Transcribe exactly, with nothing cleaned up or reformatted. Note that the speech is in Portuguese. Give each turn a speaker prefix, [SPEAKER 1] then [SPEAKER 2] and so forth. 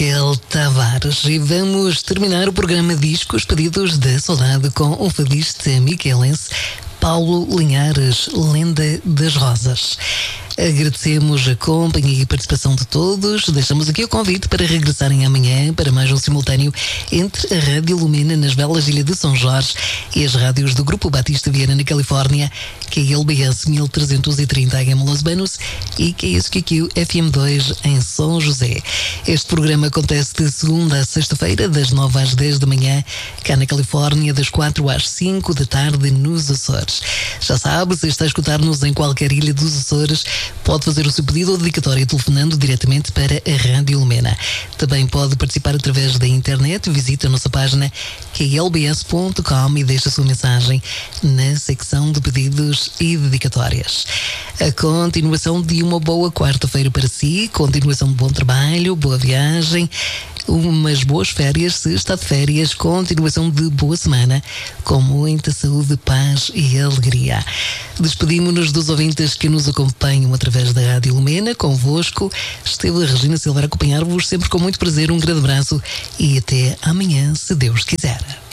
[SPEAKER 1] Miquel Tavares. E vamos terminar o programa Discos Pedidos da Saudade com o fadista miquelense Paulo Linhares, Lenda das Rosas. Agradecemos a companhia e a participação de todos. Deixamos aqui o convite para regressarem amanhã para mais um simultâneo entre a Rádio Lumena nas Velas Ilha de São Jorge e as rádios do Grupo Batista Vieira na Califórnia, que é L B S mil trezentos e trinta A M Los Banos e que é S Q Q F M dois em São José. Este programa acontece de segunda a sexta-feira, das nove às dez da manhã, cá na Califórnia, das quatro às cinco da tarde nos Açores. Já sabe, se está a escutar-nos em qualquer ilha dos Açores, pode fazer o seu pedido ou dedicatória telefonando diretamente para a Rádio Lumena. Também pode participar através da internet. Visite a nossa página que é l b s ponto com e deixe a sua mensagem na secção de pedidos e dedicatórias. A continuação de uma boa quarta-feira para si, continuação de bom trabalho, boa viagem, umas boas férias, se está de férias, continuação de boa semana, com muita saúde, paz e alegria. Despedimos-nos dos ouvintes que nos acompanham através da Rádio Lumena. Convosco esteve a Regina Silva a acompanhar-vos sempre com muito prazer. Um grande abraço e até amanhã, se Deus quiser.